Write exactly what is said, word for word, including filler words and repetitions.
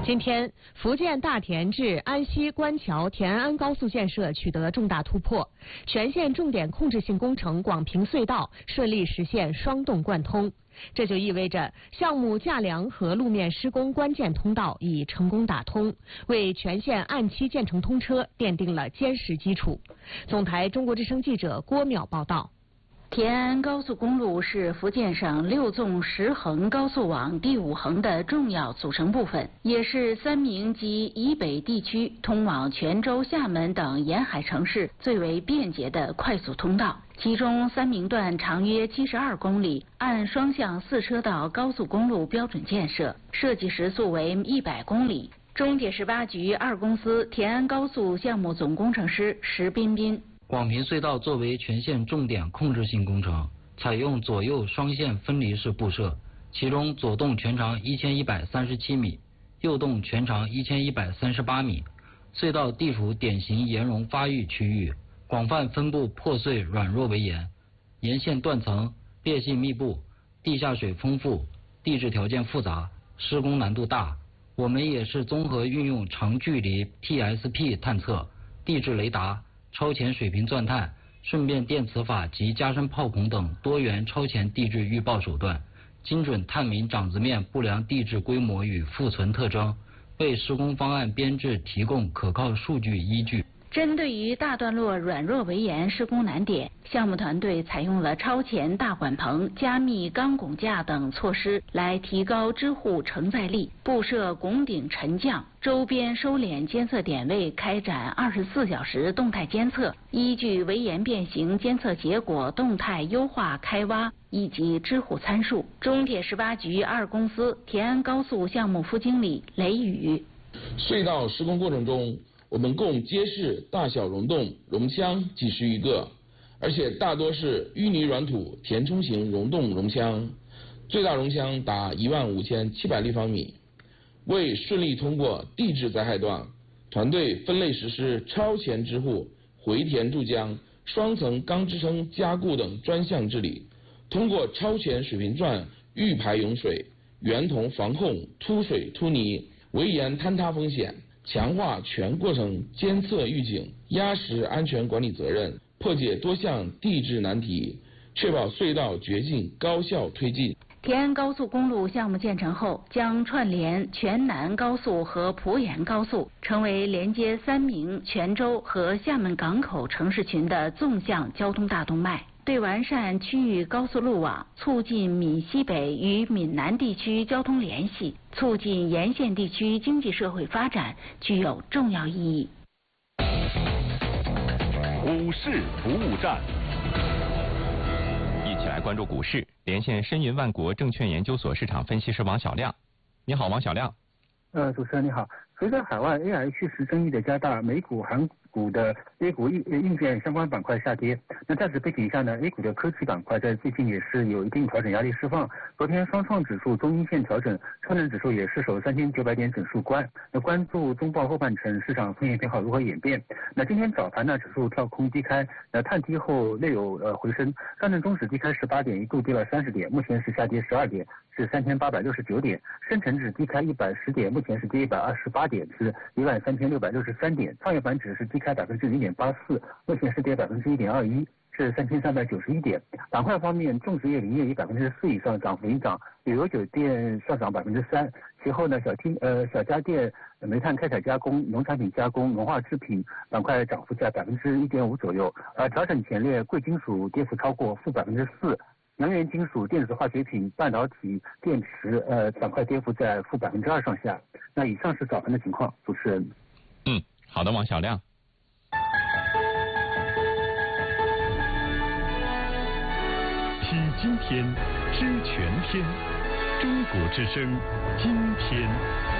今天，福建大田至安溪官桥田安高速建设取得重大突破，全线重点控制性工程广平隧道顺利实现双洞贯通。这就意味着项目架梁和路面施工关键通道已成功打通，为全线按期建成通车奠定了坚实基础。总台中国之声记者郭淼报道。 田安高速公路是福建省六纵十横高速网第五横的重要组成部分，也是三明及以北地区通往泉州、厦门等沿海城市最为便捷的快速通道。其中三明段长约七十二公里，按双向四车道高速公路标准建设，设计时速为一百公里。中铁十八局二公司田安高速项目总工程师石彬彬。 广平隧道作为全线重点控制性工程，采用左右双线分离式布设，其中左洞全长一千一百三十七米，右洞全长一千一百三十八米。隧道地处典型岩溶发育区域，广泛分布破碎软弱围岩，沿线断层裂隙密布，地下水丰富，地质条件复杂，施工难度大。我们也是综合运用长距离 T S P 探测、地质雷达、超前水平钻探、顺变电磁法及加深炮孔等多元超前地质预报手段，精准探明掌子面不良地质规模与复存特征，为施工方案编制提供可靠数据依据。 针对于大段落软弱围岩施工难点，项目团队采用了超前大管棚、加密钢拱架等措施来提高支护承载力，布设拱顶沉降，周边收敛监测点位开展二十四小时动态监测，依据围岩变形监测结果动态优化开挖以及支护参数。中铁十八局二公司田安高速项目副经理雷宇。 隧道施工过程中，我们共揭示大小溶洞、溶腔几十余个，而且大多是淤泥软土填充型溶洞溶腔，最大溶腔达一万五千七百立方米。为顺利通过地质灾害段，团队分类实施超前支护、回填注浆、双层钢支撑加固等专项治理，通过超前水平钻预排涌水、圆筒防控突水突泥、围岩坍塌风险，强化全过程监测预警、压实安全管理责任，破解多项地质难题，确保隧道掘进高效推进。 田安高速公路项目建成后，将串联全南高速和濮沿高速，成为连接三明、泉州和厦门港口城市群的纵向交通大动脉。对完善区域高速路网，促进闽西北与闽南地区交通联系，促进沿线地区经济社会发展具有重要意义。 股市服务站，一起来关注股市，连线申云万国证券研究所市场分析师王小亮。你好，王小亮。 呃，主持人你好。随着海外 A I 趋势争议的加大，美股、韩股的 A 股硬硬件相关板块下跌。那在此背景下呢 ，A 股的科技板块在最近也是有一定调整压力释放。昨天双创指数中阴线调整，上证指数也是守三千九百点整数关。那关注中报后半程市场风险偏好如何演变。那今天早盘呢，指数跳空低开，那探低后略有呃回升。上证综指低开十八点，一度跌了三十点，目前是下跌十二点，是三千八百六十九点。深成指低开一百十点，目前是跌一百二十八点，是一万三千六百六十三点。创业板指是低开百分之零点八四，目前是跌百分之一点二一，是三千三百九十一点。板块方面，种植业、林业以百分之四以上涨幅领涨，旅游酒店上涨百分之三。其后呢，小厅呃小家电、煤炭开采加工、农产品加工、文化制品板块涨幅在百分之一点五左右。而调整前列贵金属跌幅超过负百分之四。能源金属、电子化学品、半导体、电池呃板块跌幅在负百分之二上下。那以上是早盘的情况，主持人。 嗯，好的，王小亮。 体今天，知全天，中国之声，今天。